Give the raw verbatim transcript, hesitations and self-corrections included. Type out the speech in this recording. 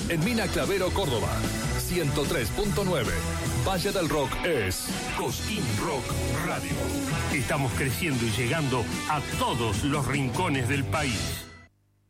En Mina Clavero, Córdoba, ciento tres punto nueve. Valle del Rock es Cosquín Rock Radio. Estamos creciendo y llegando a todos los rincones del país.